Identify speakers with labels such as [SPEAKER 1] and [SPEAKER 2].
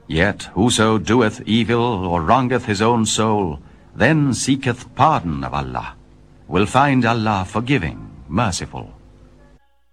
[SPEAKER 1] Yet whoso doeth evil or wrongeth his own soul, then seeketh pardon of Allah, will find Allah forgiving, merciful.